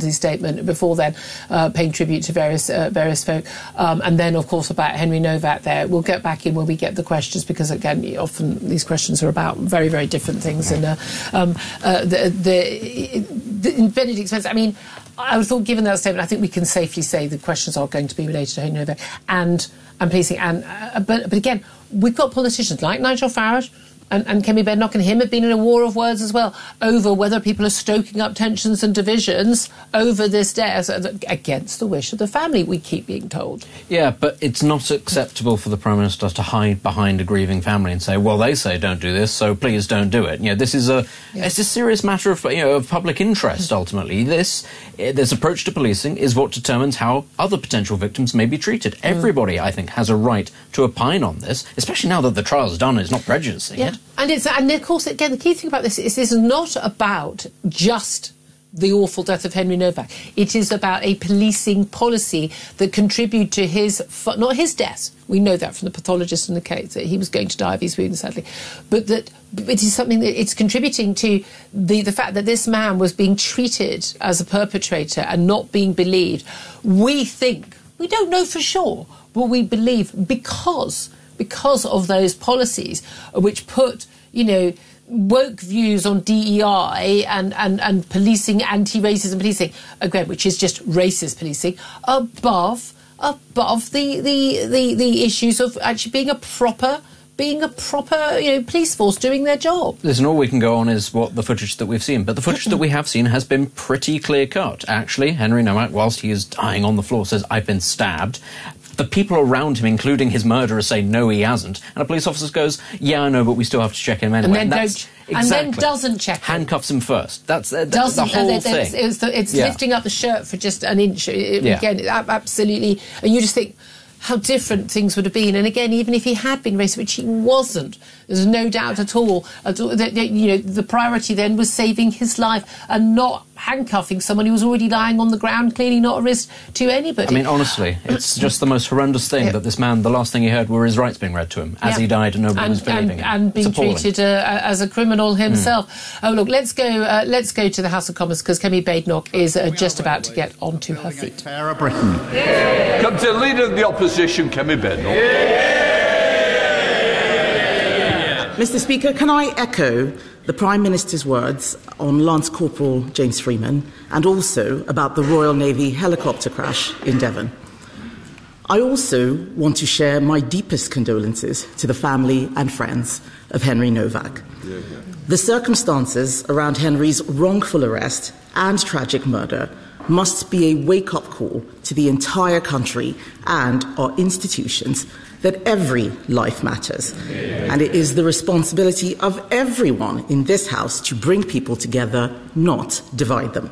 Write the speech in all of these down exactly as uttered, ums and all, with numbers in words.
his statement before then, uh, paying tribute to various uh, various folk. Um, and then, of course, about Henry Novak there. We'll get back in when we get the questions, because, again, often these questions are about very, very different things. And uh, um, uh, the, the, the Benedict Spencer, I mean, I would thought, given that statement, I think we can safely say the questions are going to be related to Henry Novak and, and policing. And, uh, but, but again, we've got politicians like Nigel Farage and, and Kemi Badenoch and him have been in a war of words as well over whether people are stoking up tensions and divisions over this death against the wish of the family, we keep being told. Yeah, but it's not acceptable for the Prime Minister to hide behind a grieving family and say, well, they say don't do this, so please don't do it. You know, this is a, yeah. it's a serious matter of, you know, of public interest, ultimately. This, this approach to policing is what determines how other potential victims may be treated. Mm. Everybody, I think, has a right to opine on this, especially now that the trial's done and it's not prejudicing yeah. it. And it's and of course, again, the key thing about this is this is not about just the awful death of Henry Novak. It is about a policing policy that contribute to his, not his death. We know that from the pathologist in the case, that he was going to die of his wounds, sadly. But that it is something that it's contributing to the, the fact that this man was being treated as a perpetrator and not being believed. We think, we don't know for sure, but we believe because... because of those policies which put, you know, woke views on D E I and, and, and policing, anti-racism policing, again, which is just racist policing, above above the, the, the, the issues of actually being a proper being a proper, you know, police force doing their job. Listen, all we can go on is what the footage that we've seen. But the footage that we have seen has been pretty clear-cut. Actually, Henry Novak, whilst he is dying on the floor, says, I've been stabbed. The people around him, including his murderer, say, no, he hasn't. And a police officer goes, yeah, I know, but we still have to check him anyway. And then, and that's, don't, exactly, and then doesn't check him. Handcuffs him first. That's, uh, that's doesn't, the whole and then, thing. It's, it's, it's yeah. lifting up the shirt for just an inch. It, yeah. Again, absolutely. And you just think how different things would have been. And again, even if he had been racist, which he wasn't, there's no doubt at all, at all that, you know, the priority then was saving his life and not handcuffing someone who was already lying on the ground, clearly not a risk to anybody. I mean, honestly, it's just the most horrendous thing yeah. that this man, the last thing he heard were his rights being read to him as yeah. he died and nobody and, was believing and, him. And being treated uh, as a criminal himself. Mm. Oh, look, let's go uh, Let's go to the House of Commons, because Kemi Badenoch is uh, just about to get onto her feet. Fairer Britain. Yeah. Come to the Leader of the Opposition, Kemi Badenoch. Yeah. Mister Speaker, can I echo the Prime Minister's words on Lance Corporal James Freeman and also about the Royal Navy helicopter crash in Devon. I also want to share my deepest condolences to the family and friends of Henry Novak. Yeah, yeah. The circumstances around Henry's wrongful arrest and tragic murder must be a wake-up call to the entire country and our institutions that every life matters. And it is the responsibility of everyone in this House to bring people together, not divide them.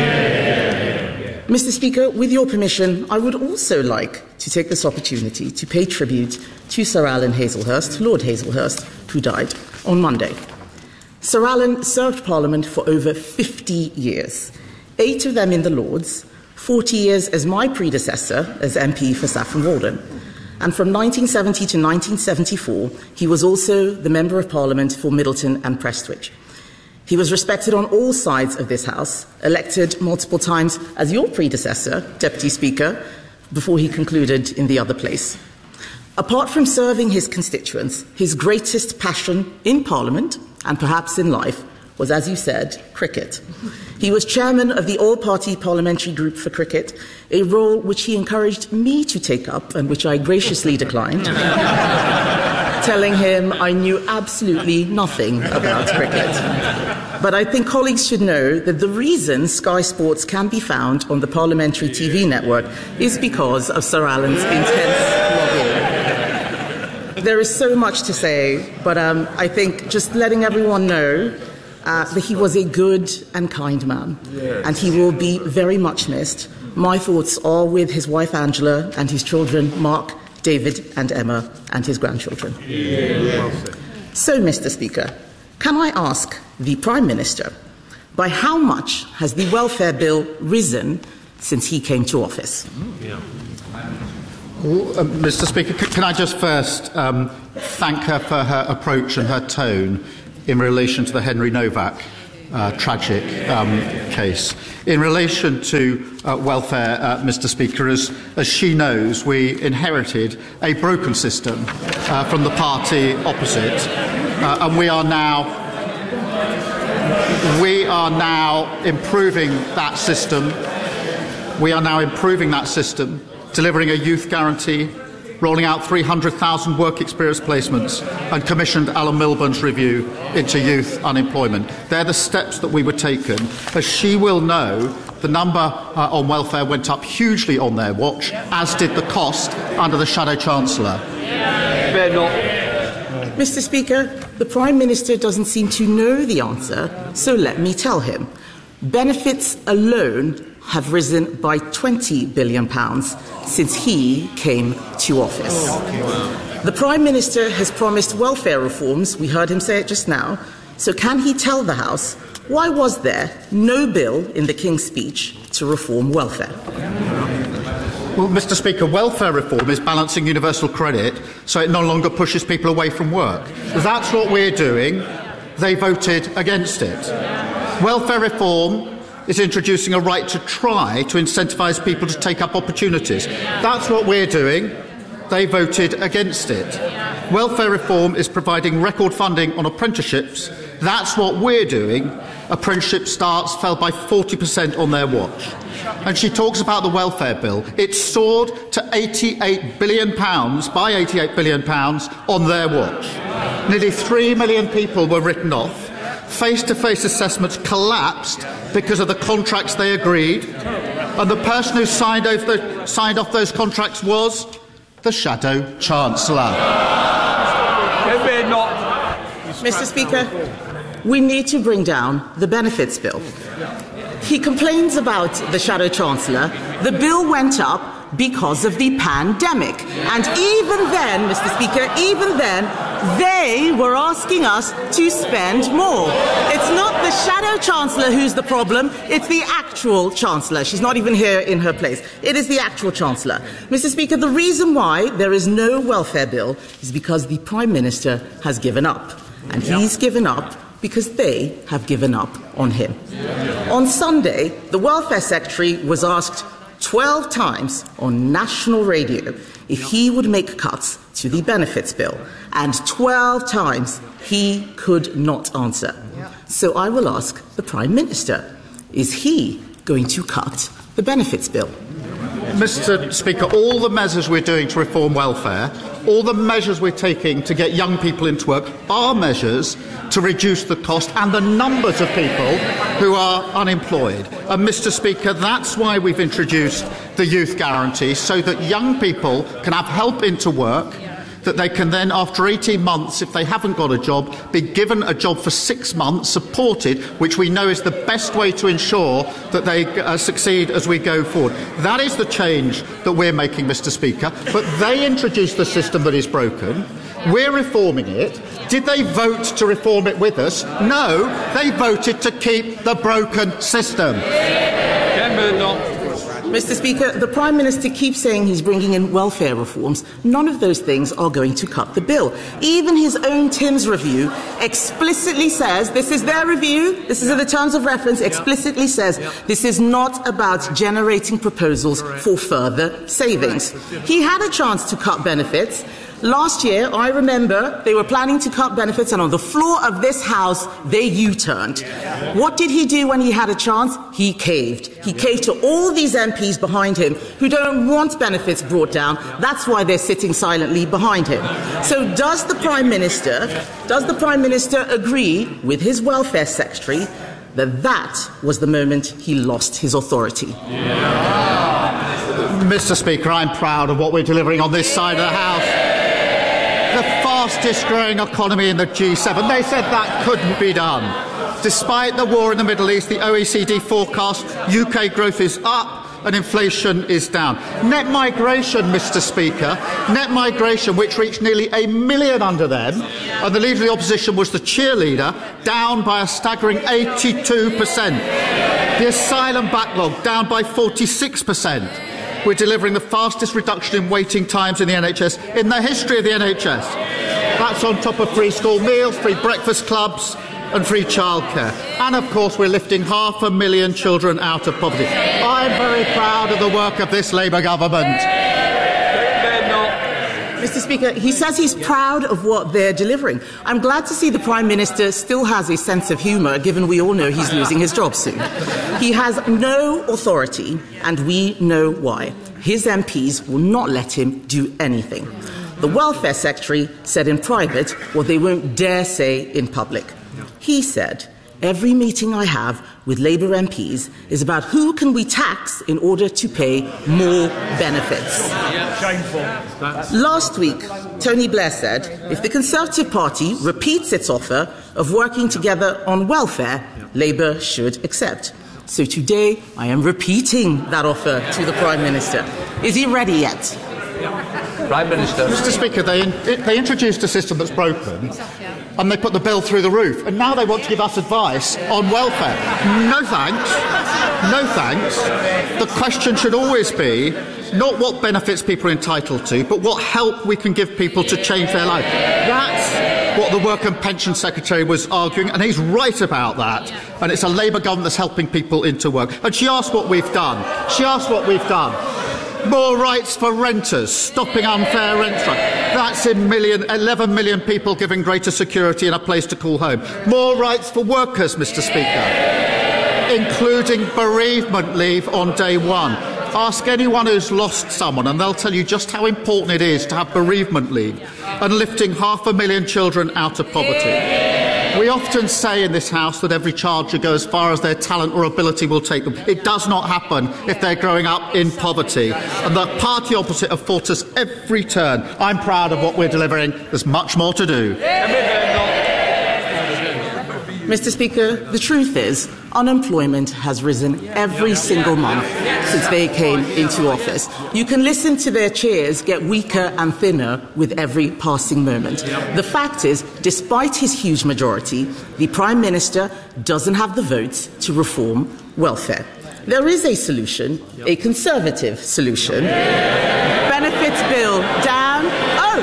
Yeah. Mister Speaker, with your permission, I would also like to take this opportunity to pay tribute to Sir Alan Hazelhurst, Lord Hazelhurst, who died on Monday. Sir Alan served Parliament for over fifty years, eight of them in the Lords, forty years as my predecessor as M P for Saffron Walden. And from nineteen seventy to nineteen seventy-four, he was also the Member of Parliament for Middleton and Prestwich. He was respected on all sides of this House, elected multiple times as your predecessor, Deputy Speaker, before he concluded in the other place. Apart from serving his constituents, his greatest passion in Parliament, and perhaps in life, was, as you said, cricket. He was chairman of the All-Party Parliamentary Group for Cricket, a role which he encouraged me to take up and which I graciously declined, telling him I knew absolutely nothing about cricket. But I think colleagues should know that the reason Sky Sports can be found on the parliamentary T V network is because of Sir Alan's intense lobbying. There is so much to say, but um, I think just letting everyone know Uh, that he was a good and kind man, yes. and he will be very much missed. My thoughts are with his wife Angela and his children Mark, David and Emma, and his grandchildren. Yes. So, Mister Speaker, can I ask the Prime Minister, by how much has the welfare bill risen since he came to office? Yeah. Well, uh, Mister Speaker, c- can I just first um, thank her for her approach and her tone in relation to the Henry Novak uh, tragic um, case. In relation to uh, welfare, uh, Mr Speaker, as, as she knows, we inherited a broken system uh, from the party opposite, uh, and we are now we are now improving that system. We are now improving that system, delivering a youth guarantee, rolling out three hundred thousand work experience placements, and commissioned Alan Milburn's review into youth unemployment. They're the steps that we were taken. As she will know, the number uh, on welfare went up hugely on their watch, as did the cost under the Shadow Chancellor. Mister Speaker, the Prime Minister doesn't seem to know the answer, so let me tell him. Benefits alone have risen by twenty billion pounds since he came to office. The Prime Minister has promised welfare reforms. We heard him say it just now. So can he tell the House, why was there no bill in the King's speech to reform welfare? Well, Mr Speaker, welfare reform is balancing universal credit so it no longer pushes people away from work. That's what we're doing. They voted against it. Welfare reform is introducing a right to try to incentivise people to take up opportunities. That's what we're doing. They voted against it. Welfare reform is providing record funding on apprenticeships. That's what we're doing. Apprenticeship starts fell by forty percent on their watch. And she talks about the welfare bill. It soared to eighty-eight billion pounds, by eighty-eight billion pounds on their watch. Nearly three million people were written off. Face-to-face assessments collapsed because of the contracts they agreed, and the person who signed, over the, signed off those contracts was the Shadow Chancellor. Mister Speaker, we need to bring down the benefits bill. He complains about the Shadow Chancellor. The bill went up because of the pandemic. And even then, Mister Speaker, even then, they were asking us to spend more. It's not the Shadow Chancellor who's the problem, it's the actual Chancellor. She's not even here in her place. It is the actual Chancellor. Mister Speaker, the reason why there is no welfare bill is because the Prime Minister has given up. And he's given up because they have given up on him. On Sunday, the Welfare Secretary was asked twelve times on national radio if he would make cuts to the benefits bill, and twelve times he could not answer. So I will ask the Prime Minister, is he going to cut the benefits bill? Mister Speaker, all the measures we're doing to reform welfare, all the measures we're taking to get young people into work are measures to reduce the cost and the numbers of people who are unemployed. And, Mister Speaker, that's why we've introduced the Youth Guarantee, so that young people can have help into work, that they can then, after eighteen months, if they haven't got a job, be given a job for six months, supported, which we know is the best way to ensure that they uh, succeed as we go forward. That is the change that we're making, Mister Speaker. But they introduced the system that is broken. We're reforming it. Did they vote to reform it with us? No, they voted to keep the broken system. Mister Speaker, the Prime Minister keeps saying he's bringing in welfare reforms. None of those things are going to cut the bill. Even his own Tim's review explicitly says, this is their review, this is in the terms of reference, explicitly says this is not about generating proposals for further savings. He had a chance to cut benefits. Last year, I remember, they were planning to cut benefits, and on the floor of this House, they U-turned. What did he do when he had a chance? He caved. He caved to all these M Ps behind him who don't want benefits brought down. That's why they're sitting silently behind him. So does the Prime Minister, does the Prime Minister agree with his Welfare Secretary that that was the moment he lost his authority? Yeah. Mister Speaker, I'm proud of what we're delivering on this side of the House. The fastest growing economy in the G seven. They said that couldn't be done. Despite the war in the Middle East, the O E C D forecast U K growth is up and inflation is down. Net migration, Mister Speaker, net migration, which reached nearly a million under them, and the Leader of the Opposition was the cheerleader, down by a staggering eighty-two percent. The asylum backlog down by forty-six percent. We're delivering the fastest reduction in waiting times in the N H S in the history of the N H S. That's on top of free school meals, free breakfast clubs, and free childcare. And, of course, we're lifting half a million children out of poverty. I'm very proud of the work of this Labour government. Mister Speaker, he says he's proud of what they're delivering. I'm glad to see the Prime Minister still has a sense of humour, given we all know he's losing his job soon. He has no authority, and we know why. His M Ps will not let him do anything. The Welfare Secretary said in private what they won't dare say in public. He said, "Every meeting I have with Labour M Ps is about who can we tax in order to pay more benefits." Shameful. Last week, Tony Blair said, if the Conservative Party repeats its offer of working together on welfare, Labour should accept. So today, I am repeating that offer to the Prime Minister. Is he ready yet? Prime Minister. Mister Speaker, they, in, they introduced a system that's broken and they put the bill through the roof, and now they want to give us advice on welfare. No thanks. No thanks. The question should always be not what benefits people are entitled to, but what help we can give people to change their life. That's what the Work and Pension Secretary was arguing, and he's right about that. And it's a Labour government that's helping people into work. And she asked what we've done. She asked what we've done. More rights for renters, stopping unfair rent strike. That's in million, eleven million people given greater security and a place to call home. More rights for workers, Mister Speaker, including bereavement leave on day one. Ask anyone who's lost someone and they'll tell you just how important it is to have bereavement leave, and lifting half a million children out of poverty. We often say in this House that every child should go as far as their talent or ability will take them. It does not happen if they're growing up in poverty. And the party opposite have fought us every turn. I'm proud of what we're delivering. There's much more to do. Mister Speaker, the truth is, unemployment has risen every single month since they came into office. You can listen to their chairs get weaker and thinner with every passing moment. The fact is, despite his huge majority, the Prime Minister doesn't have the votes to reform welfare. There is a solution, a Conservative solution. Benefits bill down. Oh!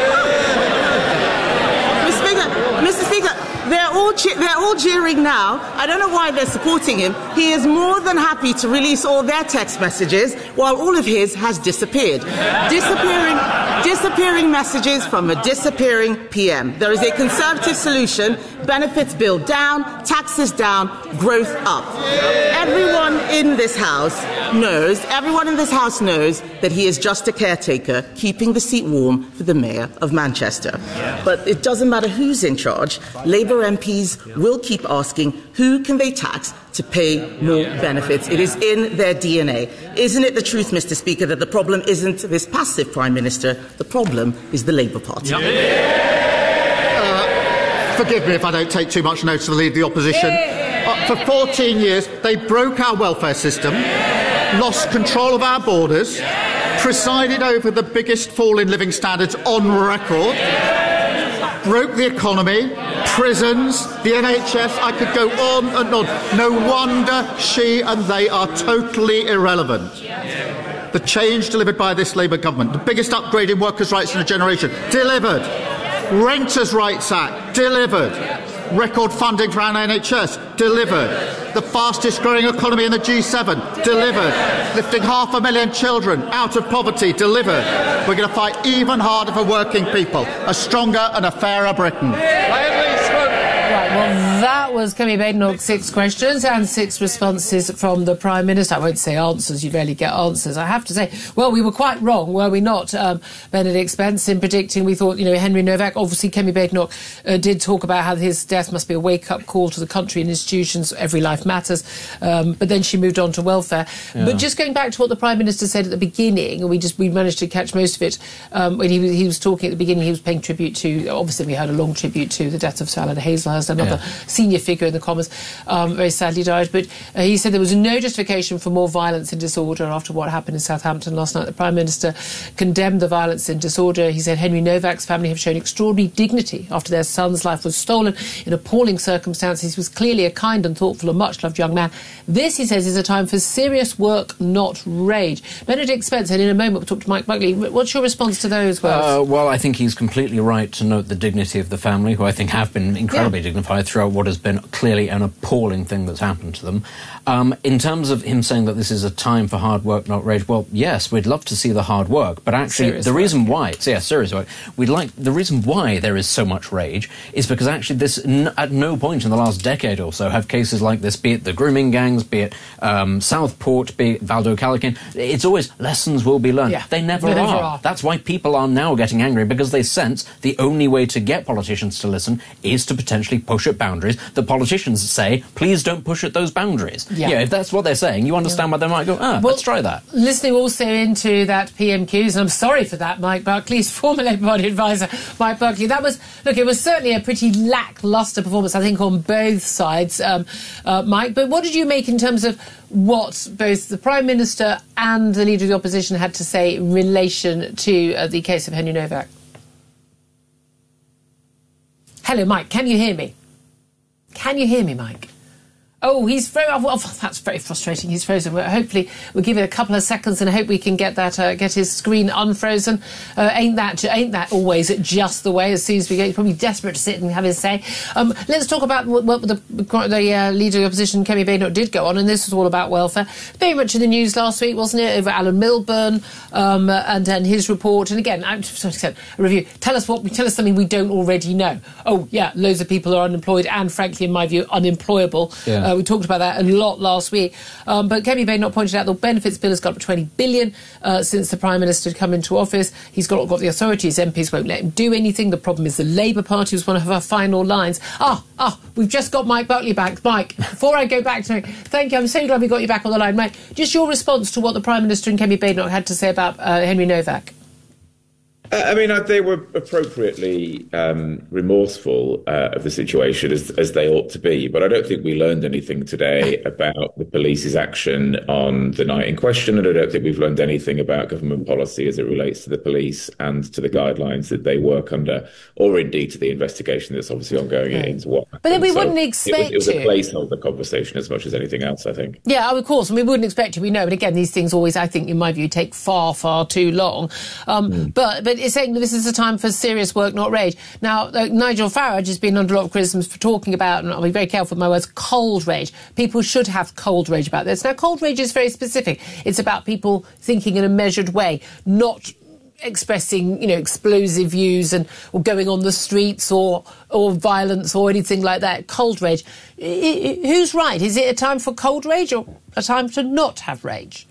Mister Speaker, Mister Speaker, They're all, che- they're all jeering now. I don't know why they're supporting him. He is more than happy to release all their text messages while all of his has disappeared. Disappearing, disappearing messages from a disappearing P M. There is a Conservative solution. Benefits bill down, taxes down, growth up. Everyone in this House knows, everyone in this House knows that he is just a caretaker, keeping the seat warm for the Mayor of Manchester. But it doesn't matter who's in charge. Labour M Ps will keep asking who can they tax to pay more benefits. It is in their D N A. Isn't it the truth, Mister Speaker, that the problem isn't this passive Prime Minister, the problem is the Labour Party? Uh, forgive me if I don't take too much notice of the Leader of the Opposition. Uh, for fourteen years, they broke our welfare system, lost control of our borders, presided over the biggest fall in living standards on record, broke the economy, prisons, the N H S, I could go on and on. No wonder she and they are totally irrelevant. The change delivered by this Labour government, the biggest upgrade in workers' rights in a generation, delivered. Renters' Rights Act, delivered. Record funding for our N H S, delivered. The fastest growing economy in the G seven, delivered. Lifting half a million children out of poverty, delivered. We're going to fight even harder for working people, a stronger and a fairer Britain. Right, well, that was Kemi Badenoch, six questions and six responses from the Prime Minister. I won't say answers, you rarely get answers. I have to say, well, we were quite wrong, were we not, um, Benedict Spence, in predicting we thought, you know, Henry Novak, obviously Kemi Badenoch uh, did talk about how his death must be a wake-up call to the country and institutions, every life matters, um, but then she moved on to welfare. Yeah. But just going back to what the Prime Minister said at the beginning, and we just we managed to catch most of it, um, when he was, he was talking at the beginning, he was paying tribute to, obviously we heard a long tribute to the death of Sir Alan Hazelhurst, another yeah. senior figure in the Commons, um, very sadly died. But uh, he said there was no justification for more violence and disorder after what happened in Southampton last night. The Prime Minister condemned the violence and disorder. He said Henry Novak's family have shown extraordinary dignity after their son's life was stolen in appalling circumstances. He was clearly a kind and thoughtful and much-loved young man. This, he says, is a time for serious work, not rage. Benedict Spence, and in a moment we'll talk to Mike Buckley. What's your response to those words? Uh, well, I think he's completely right to note the dignity of the family, who I think have been incredibly yeah. dignified throughout what what has been clearly an appalling thing that's happened to them. Um, in terms of him saying that this is a time for hard work, not rage, well, yes, we'd love to see the hard work, but actually serious the work. reason why, so yeah, serious work, we'd like, the reason why there is so much rage is because actually this, n- at no point in the last decade or so have cases like this, be it the grooming gangs, be it um, Southport, be it Valdo Calican, it's always lessons will be learned. Yeah. They never, they are. never are. That's why people are now getting angry, because they sense the only way to get politicians to listen is to potentially push at boundaries that politicians say, please don't push at those boundaries. Yeah, yeah if that's what they're saying, you understand yeah. why they might go, ah, well, let's try that. Listening also into that P M Qs, and I'm sorry for that, Mike Buckley's former Labour Party advisor, Mike Buckley, that was, look, it was certainly a pretty lacklustre performance, I think, on both sides, um, uh, Mike, but what did you make in terms of what both the Prime Minister and the Leader of the Opposition had to say in relation to uh, the case of Henry Novak? Hello, Mike, can you hear me? Can you hear me, Mike? Oh, he's very... Well, that's very frustrating. He's frozen. Well, hopefully, we'll give it a couple of seconds and hope we can get that, uh, get his screen unfrozen. Uh, ain't that ain't that always just the way? As soon as we get, he's probably desperate to sit and have his say. Um, let's talk about what, what the, the uh, Leader of the Opposition, Kemi Badenoch, did go on, and this was all about welfare. Very much in the news last week, wasn't it? Over Alan Milburn um, and, and his report. And again, I'm just a review. Tell us what. Tell us something we don't already know. Oh, yeah, loads of people are unemployed and, frankly, in my view, unemployable. Yeah. Uh, we talked about that a lot last week. Um, but Kemi Badenoch pointed out the benefits bill has got up to twenty billion dollars uh, since the Prime Minister had come into office. He's got, got the authority. His M Ps won't let him do anything. The problem is the Labour Party was one of our final lines. Ah, ah, we've just got Mike Buckley back. Mike, before I go back to him, thank you. I'm so glad we got you back on the line. Mike, just your response to what the Prime Minister and Kemi Badenoch had to say about uh, Henry Novak. I mean, they were appropriately um, remorseful uh, of the situation, as, as they ought to be. But I don't think we learned anything today about the police's action on the night in question. And I don't think we've learned anything about government policy as it relates to the police and to the guidelines that they work under, or indeed to the investigation that's obviously ongoing okay. into what happened. But then we so wouldn't expect it was, it was a placeholder conversation as much as anything else, I think. Yeah, of course. And we wouldn't expect it. We know. But again, these things always, I think, in my view, take far, far too long. Um, mm. But but it's saying that this is a time for serious work, not rage. Now, uh, Nigel Farage has been under a lot of criticism for talking about, and I'll be very careful with my words, cold rage. People should have cold rage about this. Now, cold rage is very specific. It's about people thinking in a measured way, not expressing, you know, explosive views and or going on the streets or or violence or anything like that. Cold rage. I, I, who's right? Is it a time for cold rage or a time to not have rage?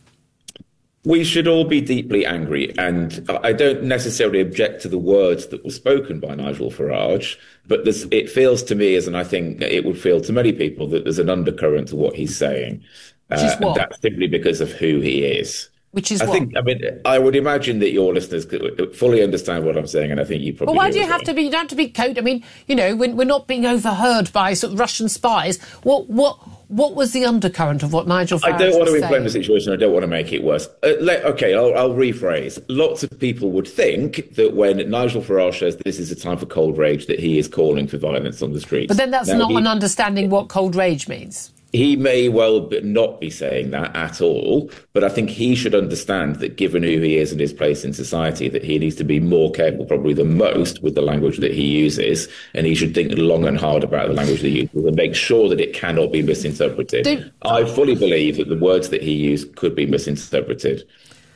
We should all be deeply angry, and I don't necessarily object to the words that were spoken by Nigel Farage, but this, it feels to me, as and I think it would feel to many people, that there's an undercurrent to what he's saying. Which is uh, what? And that's simply because of who he is. Which is I what? think, I mean, I would imagine that your listeners could fully understand what I'm saying, and I think you probably. Well, why do you well. have to be? You don't have to be code. I mean, you know, when we're not being overheard by sort of Russian spies. What, what, what was the undercurrent of what Nigel Farage was saying? I don't want to inflame the situation. I don't want to make it worse. Uh, let, okay, I'll, I'll rephrase. Lots of people would think that when Nigel Farage says this is a time for cold rage, that he is calling for violence on the streets. But then that's now, not he, an understanding what cold rage means. He may well not be saying that at all, but I think he should understand that given who he is and his place in society, that he needs to be more careful probably than most with the language that he uses, and he should think long and hard about the language that he uses and make sure that it cannot be misinterpreted. Do- I fully believe that the words that he used could be misinterpreted.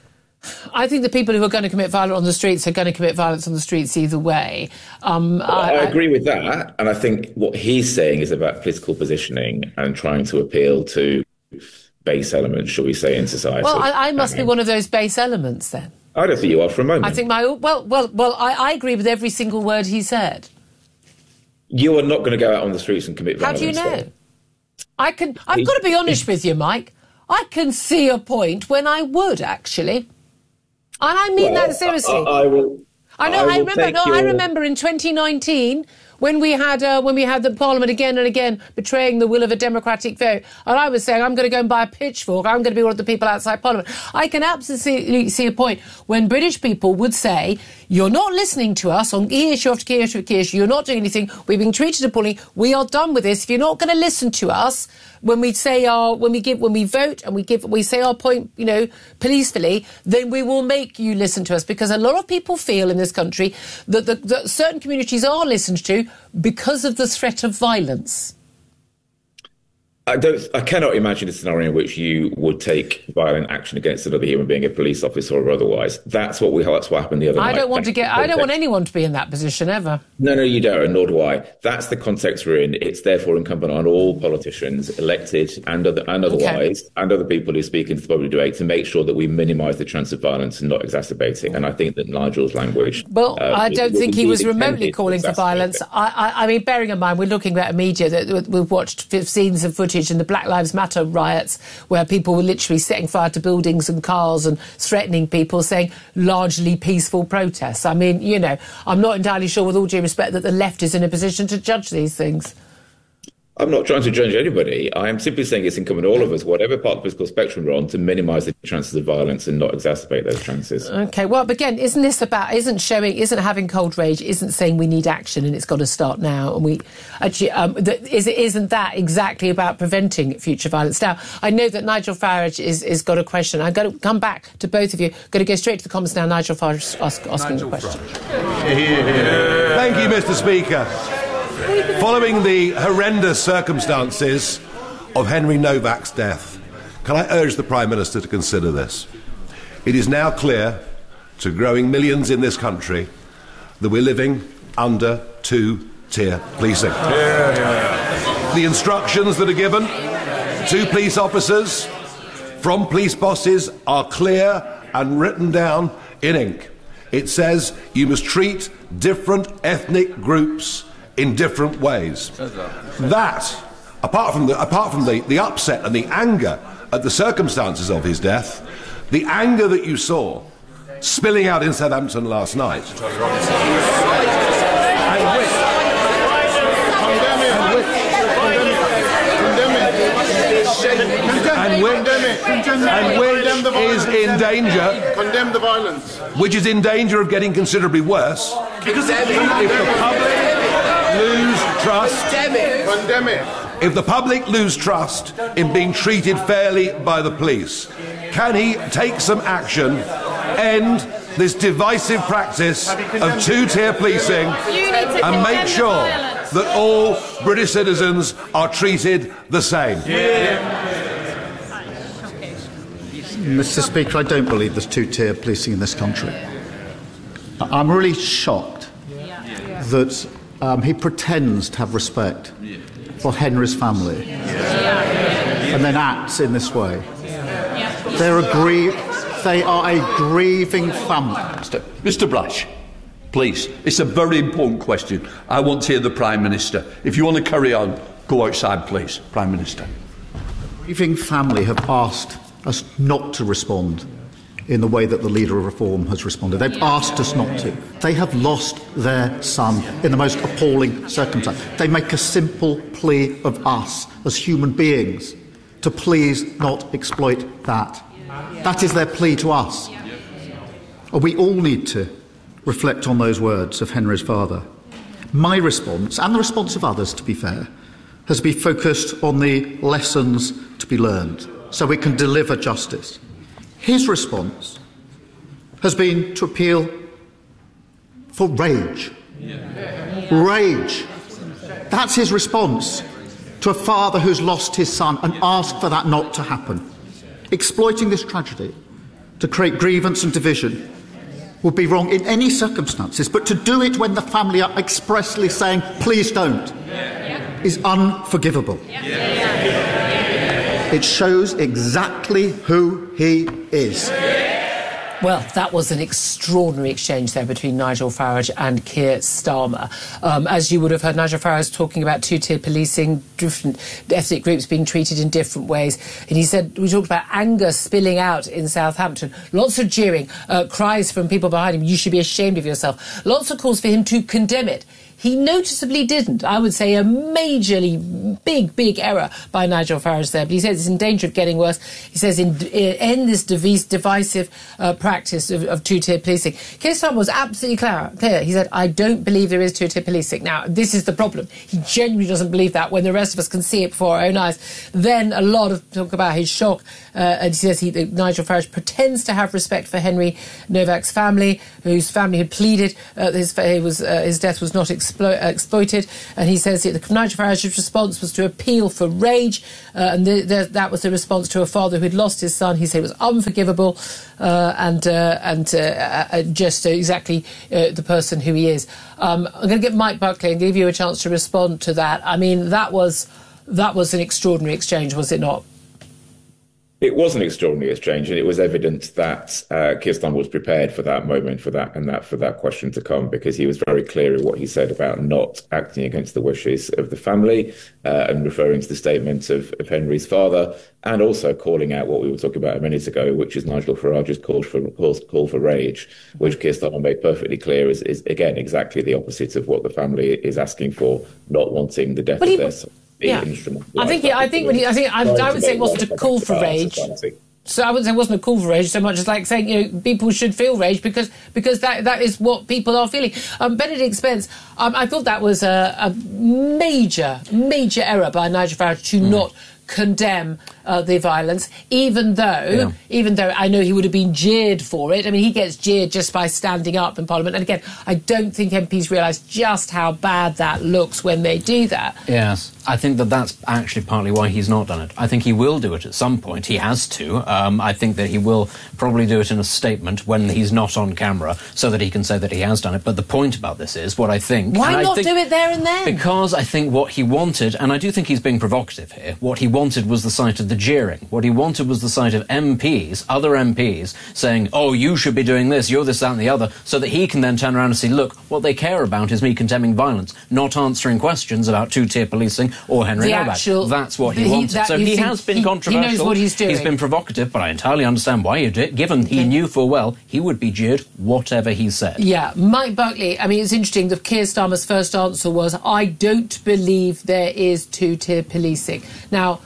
I think the people who are going to commit violence on the streets are going to commit violence on the streets either way. Um, well, I, I agree with that. And I think what he's saying is about political positioning and trying to appeal to base elements, shall we say, in society. Well, I, I must be one of those base elements then. I don't think you are for a moment. I think my... Well, well, well. I, I agree with every single word he said. You are not going to go out on the streets and commit violence. How do you know? Though. I can... I've got to be honest with you, Mike. I can see a point when I would, actually. And I mean well, that seriously. I, I, I will. I know. I, I remember. No, your... I remember in twenty nineteen when we had uh, when we had the Parliament again and again betraying the will of a democratic vote, and I was saying I'm going to go and buy a pitchfork. I'm going to be one of the people outside Parliament. I can absolutely see a point when British people would say, "You're not listening to us on key issue after key issue after key issue. You're not doing anything. We're being treated appallingly. We are done with this. If you're not going to listen to us." When we say our, when we give, when we vote and we give, we say our point, you know, peacefully, then we will make you listen to us. Because a lot of people feel in this country that, the, that certain communities are listened to action because of the threat of violence? I don't. I cannot imagine a scenario in which you would take violent action against another human being, a police officer or otherwise. That's what we. That's what happened the other I night. don't want That's to get. I don't want anyone to be in that position ever. No, no, you don't, and nor do I. That's the context we're in. It's therefore incumbent on all politicians, elected and other and otherwise, okay. and other people who speak into the public debate, to make sure that we minimise the chance of violence and not exacerbate it. And I think that Nigel's language. Well, uh, I don't was, think was he was remotely calling for violence. I, I, I mean, bearing in mind, we're looking at a media that we've watched scenes of footage in the Black Lives Matter riots where people were literally setting fire to buildings and cars and threatening people, saying largely peaceful protests. I mean, you know, I'm not entirely sure, with all due respect, that the left is in a position to judge these things. I'm not trying to judge anybody. I am simply saying it's incumbent on all of us, whatever part of the political spectrum we're on, to minimise the chances of violence and not exacerbate those chances. OK, well, but again, isn't this about, isn't showing, isn't having cold rage, isn't saying we need action and it's got to start now? And we actually, um, that, is, isn't that exactly about preventing future violence? Now, I know that Nigel Farage is, is got a question. I'm going to come back to both of you. Going to go straight to the comments now. Nigel Farage ask, asking Nigel the question. Thank you, Mister Speaker. Following the horrendous circumstances of Henry Novak's death, can I urge the Prime Minister to consider this? It is now clear to growing millions in this country that we're living under two-tier policing. Yeah, yeah. The instructions that are given to police officers from police bosses are clear and written down in ink. It says you must treat different ethnic groups in different ways. That, apart from the apart from the, the upset and the anger at the circumstances of his death, the anger that you saw spilling out in Southampton last night, and which, and which is in danger, condemn the violence, which is in danger of getting considerably worse, because if the public lose trust, condemn it. If the public lose trust in being treated fairly by the police, can he take some action, end this divisive practice of two-tier policing, and make sure that all British citizens are treated the same? Yeah. Mister Speaker, I don't believe there's two-tier policing in this country. I'm really shocked that Um, he pretends to have respect for Henry's family and then acts in this way. They're a grie- they are a grieving family. Mister Blash, please, it's a very important question. I want to hear the Prime Minister. If you want to carry on, go outside, please, Prime Minister. The grieving family have asked us not to respond in the way that the Leader of Reform has responded. They've asked us not to. They have lost their son in the most appalling circumstance. They make a simple plea of us as human beings to please not exploit that. That is their plea to us. We all need to reflect on those words of Henry's father. My response, and the response of others, to be fair, has been focused on the lessons to be learned so we can deliver justice. His response has been to appeal for rage. Rage. That's his response to a father who's lost his son, and ask for that not to happen. Exploiting this tragedy to create grievance and division would be wrong in any circumstances, but to do it when the family are expressly saying, please don't, is unforgivable. It shows exactly who he is. Well, that was an extraordinary exchange there between Nigel Farage and Keir Starmer. Um, as you would have heard, Nigel Farage talking about two-tier policing, different ethnic groups being treated in different ways. And he said, we talked about anger spilling out in Southampton. Lots of jeering, uh, cries from people behind him, you should be ashamed of yourself. Lots of calls for him to condemn it. He noticeably didn't. I would say a majorly big, big error by Nigel Farage there. But he says it's in danger of getting worse. He says in, in, end this divisive uh, practice of, of two-tier policing. Keir Starmer was absolutely clear, clear. He said, I don't believe there is two-tier policing. Now, this is the problem. He genuinely doesn't believe that when the rest of us can see it before our own eyes. Then a lot of talk about his shock. Uh, and he says he, Nigel Farage pretends to have respect for Henry Novak's family, whose family had pleaded uh, his, was, uh, his death was not acceptable. explo- exploited. And he says that the Nigel Farage's response was to appeal for rage, uh, and the, the, that was the response to a father who had lost his son. He said it was unforgivable, uh, and uh, and uh, uh, just uh, exactly uh, the person who he is. Um, I'm going to get Mike Buckley and give you a chance to respond to that. I mean, that was that was an extraordinary exchange, was it not? It was an extraordinary exchange, and it was evident that uh, Keir Starmer was prepared for that moment, for that and that for that question to come, because he was very clear in what he said about not acting against the wishes of the family, uh, and referring to the statement of, of Henry's father, and also calling out what we were talking about a minute ago, which is Nigel Farage's call for call, call for rage, which Keir Starmer made perfectly clear is, is again exactly the opposite of what the family is asking for, not wanting the death but of he, their son. Yeah, I think he, I think when he, I think I, I would say it wasn't a call for rage. So I wouldn't say it wasn't a call for rage so much as like saying, you know, people should feel rage because because that that is what people are feeling. Um, Benedict Spence, um, I thought that was a, a major major error by Nigel Farage to mm. not condemn uh, the violence, even though yeah. even though I know he would have been jeered for it. I mean, he gets jeered just by standing up in Parliament. And again, I don't think M Ps realise just how bad that looks when they do that. Yes, I think that that's actually partly why he's not done it. I think he will do it at some point. He has to. Um, I think that he will probably do it in a statement when he's not on camera so that he can say that he has done it. But the point about this is what I think... Why not think, do it there and then? Because I think what he wanted, and I do think he's being provocative here, what he wanted was the sight of the jeering. What he wanted was the sight of M Ps, other M Ps, saying, oh, you should be doing this, you're this, that and the other, so that he can then turn around and say, look, what they care about is me condemning violence, not answering questions about two-tier policing or Henry Novak. Actual, That's what he, he wanted. That, so he has been he, controversial. He knows what he's doing. He's been provocative, but I entirely understand why he did it, given okay. he knew full well he would be jeered whatever he said. Yeah, Mike Buckley, I mean, it's interesting that Keir Starmer's first answer was, I don't believe there is two-tier policing. Now,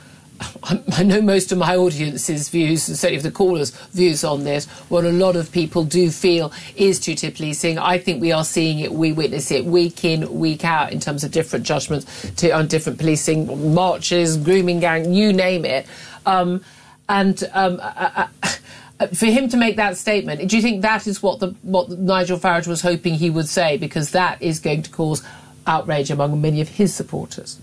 I know most of my audience's views, and certainly of the callers' views on this, what a lot of people do feel is two-tier policing. I think we are seeing it, we witness it week in, week out in terms of different judgments to, on different policing, marches, grooming gang, you name it. Um, and um, I, I, for him to make that statement, do you think that is what, the, what Nigel Farage was hoping he would say? Because that is going to cause outrage among many of his supporters.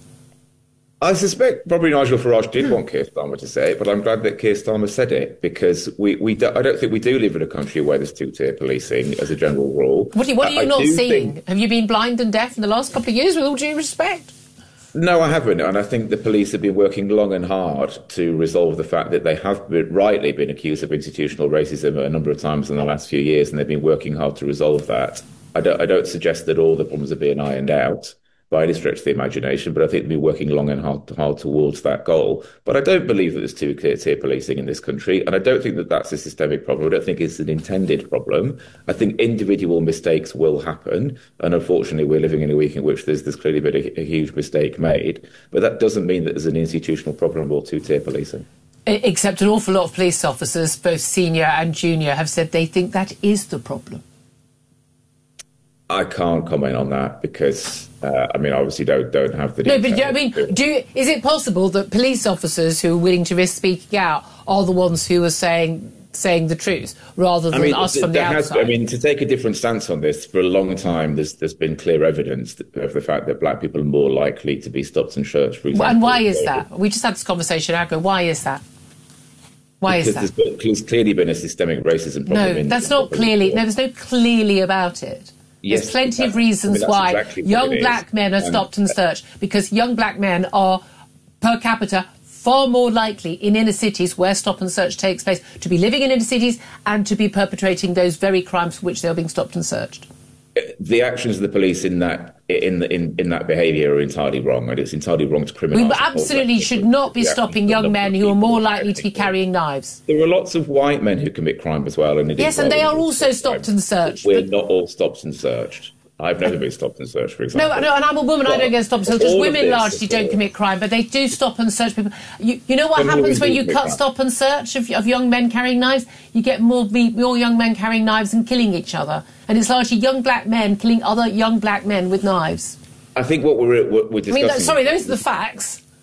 I suspect probably Nigel Farage did want Keir Starmer to say it, but I'm glad that Keir Starmer said it, because we, we do, I don't think we do live in a country where there's two-tier policing as a general rule. What are you, what are you I, not I seeing? Think, Have you been blind and deaf in the last couple of years, with all due respect? No, I haven't, and I think the police have been working long and hard to resolve the fact that they have been, rightly been accused of institutional racism a number of times in the last few years, and they've been working hard to resolve that. I don't, I don't suggest that all the problems are being ironed out by any stretch of the imagination, but I think they've been working long and hard, hard towards that goal. But I don't believe that there's two-tier policing in this country, and I don't think that that's a systemic problem. I don't think it's an intended problem. I think individual mistakes will happen, and unfortunately we're living in a week in which there's, there's clearly been a, a huge mistake made, but that doesn't mean that there's an institutional problem or two-tier policing. Except an awful lot of police officers, both senior and junior, have said they think that is the problem. I can't comment on that because, uh, I mean, obviously don't don't have the no, details. but I mean, do you, is it possible that police officers who are willing to risk speaking out are the ones who are saying saying the truth rather than I mean, us from the outside? Has, I mean, to take a different stance on this, for a long time, there's there's been clear evidence of the fact that black people are more likely to be stopped and searched, for example. And why is that? We just had this conversation ago. Why is that? Why because is that? There's, there's clearly been a systemic racism problem. No, in that's not clearly. No, there's no clearly about it. Yes, There's plenty of reasons I mean, why exactly young black men are stopped and searched, because young black men are, per capita, far more likely in inner cities where stop and search takes place to be living in inner cities and to be perpetrating those very crimes for which they are being stopped and searched. The actions of the police in that in in, in that behaviour are entirely wrong, and it's entirely wrong to criminalise. We absolutely should not be stopping young men who are more likely to be carrying knives. There are lots of white men who commit crime as well, and yes, and they are also stopped and searched. We're not all stopped and searched. I've never been stopped and searched, for example. No, no, and I'm a woman. But I don't get stopped and searched. Because women largely don't commit crime, but they do stop and search people. You, you know what happens when you cut crime. stop and search of, of young men carrying knives? You get more more young men carrying knives and killing each other, and it's largely young black men killing other young black men with knives. I think what we're, we're discussing... I mean, sorry, those are the facts.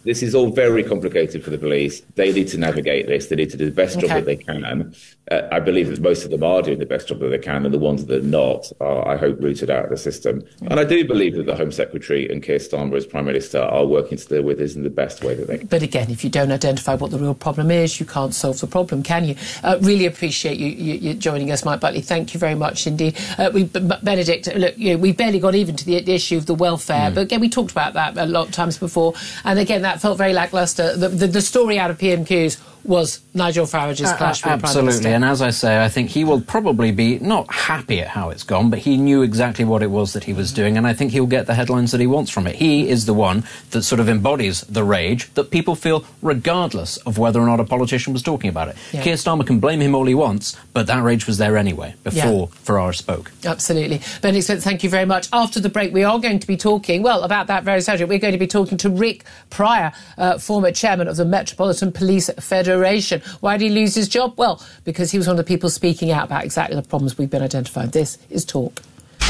this is all very complicated for the police. They need to navigate this. They need to do the best Okay. job that they can. Uh, I believe that most of them are doing the best job that they can, and the ones that are not are, I hope, rooted out of the system. And I do believe that the Home Secretary and Keir Starmer as Prime Minister are working to deal with this in the best way that they can. But again, if you don't identify what the real problem is, you can't solve the problem, can you? Uh, really appreciate you, you, you joining us, Mike Buckley. Thank you very much indeed. Uh, we, Benedict, look, you know, we barely got even to the, the issue of the welfare, mm. but again, we talked about that a lot of times before, and again, that felt very lacklustre. The, the, the story out of P M Qs was Nigel Farage's clash uh, with the Prime Minister. Absolutely, and as I say, I think he will probably be not happy at how it's gone, but he knew exactly what it was that he was doing, and I think he'll get the headlines that he wants from it. He is the one that sort of embodies the rage that people feel regardless of whether or not a politician was talking about it. Yeah. Keir Starmer can blame him all he wants, but that rage was there anyway, before yeah. Farage spoke. Absolutely. Benedict Smith, thank you very much. After the break, we are going to be talking, well, about that very subject. We're going to be talking to Rick Pryor, uh, former chairman of the Metropolitan Police Federation. Why did he lose his job? Well, because he was one of the people speaking out about exactly the problems we've been identifying. This is Talk.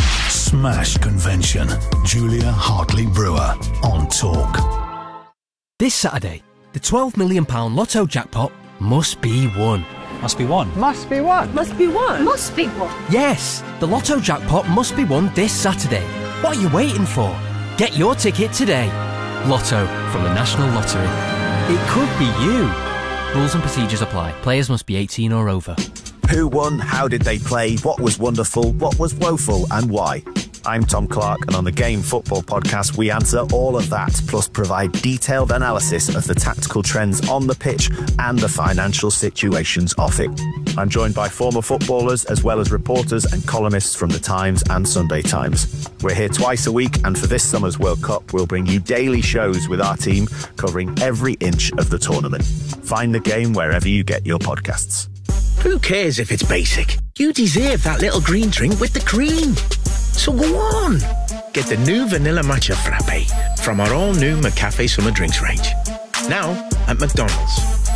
Smash Convention. Julia Hartley-Brewer on Talk. This Saturday, the twelve million pounds Lotto jackpot must be won. Must be won. Must be won. Must be won. Must be won. Yes, the Lotto jackpot must be won this Saturday. What are you waiting for? Get your ticket today. Lotto from the National Lottery. It could be you. Rules and procedures apply. Players must be eighteen or over. Who won? How did they play? What was wonderful? What was woeful? And why? I'm Tom Clark, and on the Game Football Podcast, we answer all of that, plus provide detailed analysis of the tactical trends on the pitch and the financial situations off it. I'm joined by former footballers, as well as reporters and columnists from The Times and Sunday Times. We're here twice a week, and for this summer's World Cup, we'll bring you daily shows with our team covering every inch of the tournament. Find the game wherever you get your podcasts. Who cares if it's basic? You deserve that little green drink with the cream. So go on. Get the new Vanilla Matcha Frappe from our all-new McCafe Summer Drinks range. Now at McDonald's.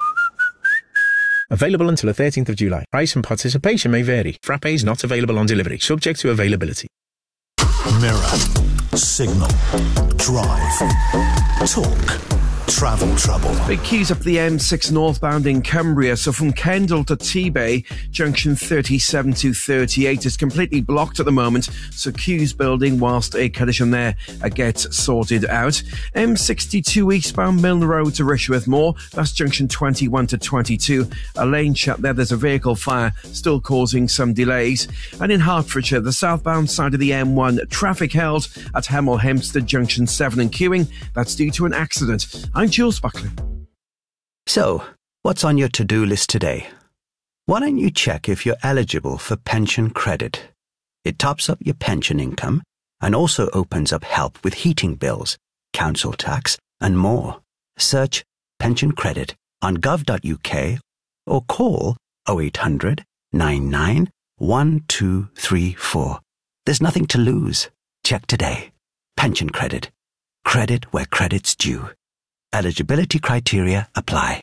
Available until the thirteenth of July. Price and participation may vary. Frappe is not available on delivery, subject to availability. Mirror, Signal, Drive, Talk. Travel trouble. Big queues up the M six northbound in Cumbria. So from Kendal to T-Bay, junction thirty-seven to thirty-eight is completely blocked at the moment. So queues building whilst a condition there uh, gets sorted out. M sixty-two eastbound Milne Road to Rishworth Moor. That's junction twenty-one to twenty-two. A lane shut there. There's a vehicle fire still causing some delays. And in Hertfordshire, the southbound side of the M one, traffic held at Hemel Hempstead junction seven and queuing. That's due to an accident. I'm Jules Buckley. So, what's on your to-do list today? Why don't you check if you're eligible for pension credit? It tops up your pension income and also opens up help with heating bills, council tax, and more. Search pension credit on gov dot U K or call oh eight hundred, nine nine, one two three four. There's nothing to lose. Check today. Pension credit. Credit where credit's due. Eligibility criteria apply.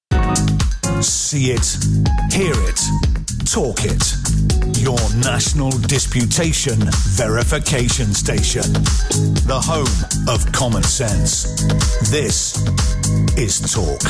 See it, hear it, talk it. Your national disputation verification station. The home of common sense. This is Talk.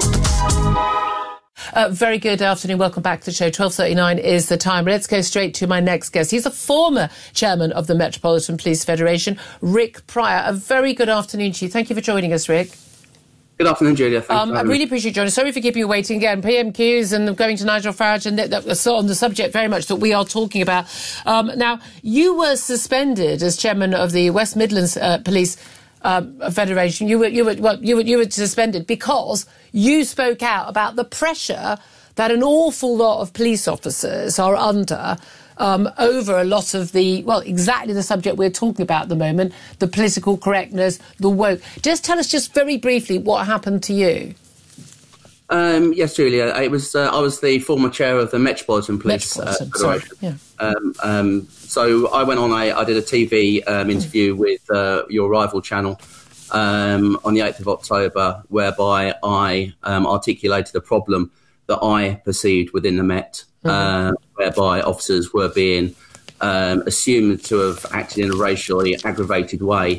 Uh, very good afternoon. Welcome back to the show. twelve thirty-nine is the time. Let's go straight to my next guest. He's a former chairman of the Metropolitan Police Federation, Rick Pryor. A very good afternoon to you. Thank you for joining us, Rick. Good afternoon, Julia. Thank um, I really appreciate you joining us. Sorry for keeping you waiting again. P M Qs and going to Nigel Farage and that, that, on the subject very much that we are talking about. Um, now, you were suspended as chairman of the West Midlands uh, Police Um, Federation. You were, you were, well, you were, you were suspended because you spoke out about the pressure that an awful lot of police officers are under um, over a lot of the, well, exactly the subject we're talking about at the moment, the political correctness, the woke. Just tell us just very briefly what happened to you. Um, yes, Julia. It was. Uh, I was the former chair of the Metropolitan Police Metropolitan, uh, Federation. Sorry, yeah. Um, um, so I went on. I, I did a T V um, interview with uh, your rival channel um, on the eighth of October, whereby I um, articulated a problem that I perceived within the Met, mm-hmm. uh, whereby officers were being um, assumed to have acted in a racially aggravated way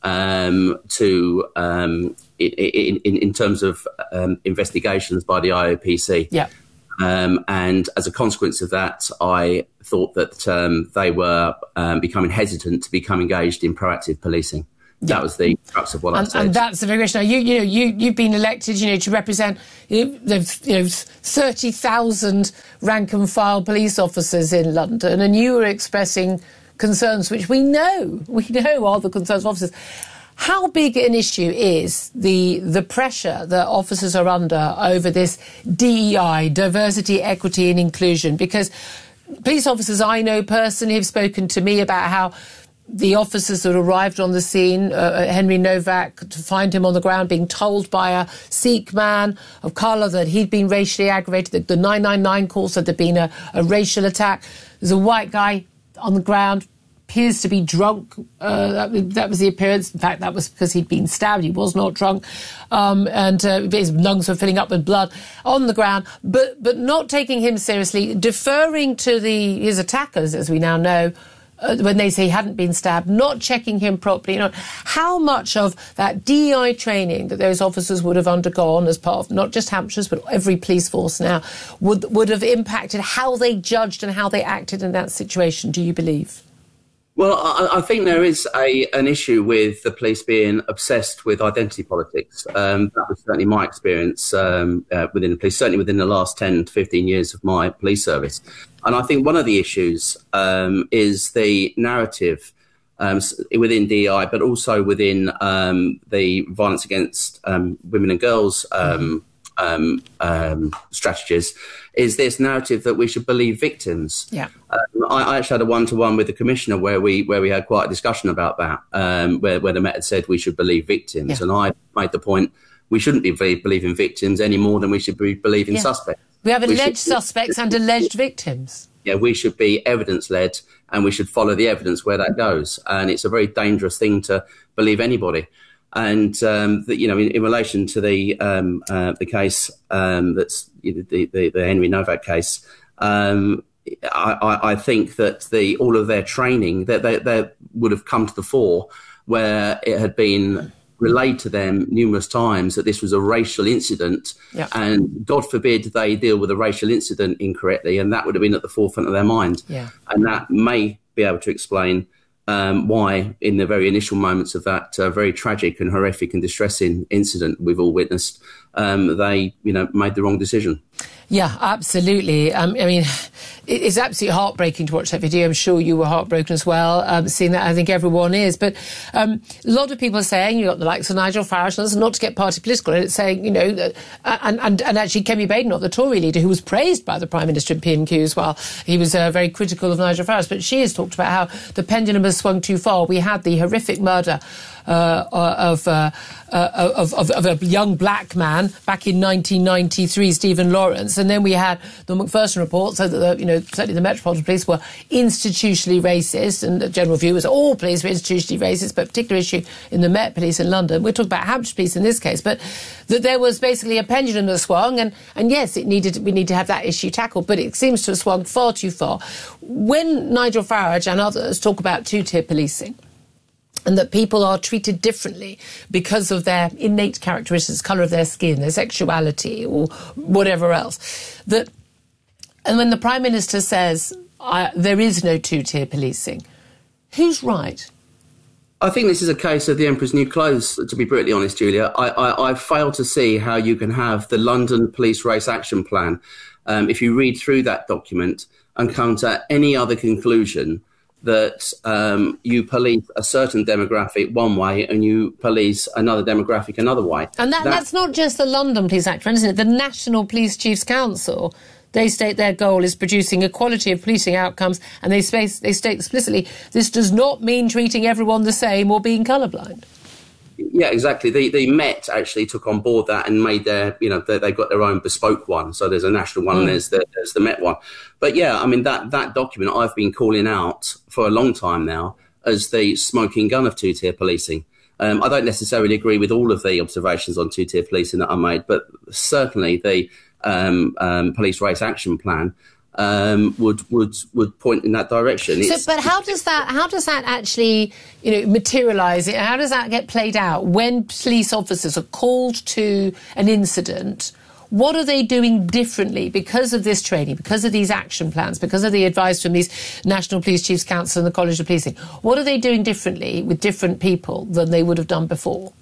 um, to um, in, in, in terms of um, investigations by the I O P C. Yeah. Um, and as a consequence of that, I thought that um, they were um, becoming hesitant to become engaged in proactive policing. Yeah. That was the crux of what and, I said. And that's the big question. Now, you, you know, you, you've been elected, you know, to represent, you know, you know thirty thousand rank and file police officers in London, and you were expressing concerns which we know, we know are the concerns of officers. How big an issue is the the pressure that officers are under over this D E I, diversity, equity and inclusion? Because police officers I know personally have spoken to me about how the officers that arrived on the scene, uh, Henry Novak, to find him on the ground being told by a Sikh man of colour that he'd been racially aggravated, that the nine nine nine call said there'd been a, a racial attack. There's a white guy on the ground, appears to be drunk. Uh, that, that was the appearance. In fact, that was because he'd been stabbed. He was not drunk. Um, and uh, his lungs were filling up with blood on the ground, but but not taking him seriously, deferring to the his attackers, as we now know, uh, when they say he hadn't been stabbed, not checking him properly. You know, how much of that D E I training that those officers would have undergone as part of not just Hampshire's, but every police force now, would would have impacted how they judged and how they acted in that situation, do you believe? Well, I, I think there is a an issue with the police being obsessed with identity politics. Um, that was certainly my experience um, uh, within the police, certainly within the last ten to fifteen years of my police service. And I think one of the issues um, is the narrative um, within D E I, but also within um, the violence against um, women and girls um, um, um, strategies, is this narrative that we should believe victims. Yeah. Um, I, I actually had a one-to-one with the commissioner where we where we had quite a discussion about that, um, where, where the Met had said we should believe victims. Yeah. And I made the point we shouldn't be believing victims any more than we should be believing yeah. suspects. We have alleged we should, suspects and alleged victims. Yeah, we should be evidence-led and we should follow the evidence where that goes. And it's a very dangerous thing to believe anybody. And, um, the, you know, in, in relation to the um, uh, the case um, that's the, the, the Henry Novak case, um, I, I think that the all of their training, that they, they would have come to the fore where it had been relayed to them numerous times that this was a racial incident. Yeah. And God forbid they deal with a racial incident incorrectly, and that would have been at the forefront of their mind. Yeah. And that may be able to explain Um, why, in the very initial moments of that uh, very tragic and horrific and distressing incident we've all witnessed, um, they, you know, made the wrong decision. Yeah, absolutely. Um, I mean, it's absolutely heartbreaking to watch that video. I'm sure you were heartbroken as well, um, seeing that. I think everyone is. But um, a lot of people are saying, you've got the likes of Nigel Farage, and not to get party political, and it's saying, you know, that, and, and, and actually Kemi Badenoch, the Tory leader, who was praised by the Prime Minister in P and Q as well, he was uh, very critical of Nigel Farage, but she has talked about how the pendulum has swung too far. We had the horrific murder Uh, of, uh, uh, of, of of a young black man back in nineteen ninety-three, Stephen Lawrence, and then we had the Macpherson report, so that the, you know certainly the Metropolitan Police were institutionally racist, and the general view was all police were institutionally racist, but a particular issue in the Met Police in London. We're talking about Hampshire Police in this case, but that there was basically a pendulum that swung, and and yes, it needed we need to have that issue tackled, but it seems to have swung far too far. When Nigel Farage and others talk about two-tier policing, and that people are treated differently because of their innate characteristics, colour of their skin, their sexuality, or whatever else. That, and when the Prime Minister says I, there is no two-tier policing, who's right? I think this is a case of the Emperor's new clothes, to be brutally honest, Julia. I, I, I fail to see how you can have the London Police Race Action Plan, um, if you read through that document, and come to any other conclusion that um, you police a certain demographic one way and you police another demographic another way. And that, that, that's not just the London Police Act, isn't it? The National Police Chiefs Council, they state their goal is producing equality of policing outcomes, and they, space, they state explicitly this does not mean treating everyone the same or being colourblind. Yeah, exactly. The the Met actually took on board that and made their, you know, they, they've got their own bespoke one. So there's a national one mm. and there's the, there's the Met one. But yeah, I mean, that, that document I've been calling out for a long time now as the smoking gun of two-tier policing. Um, I don't necessarily agree with all of the observations on two-tier policing that I made, but certainly the um, um, Police Race Action Plan um, would would would point in that direction. So, It's, but how does that how does that actually, you know, materialise? How does that get played out when police officers are called to an incident? What are they doing differently because of this training, because of these action plans, because of the advice from these National Police Chiefs Council and the College of Policing? What are they doing differently with different people than they would have done before?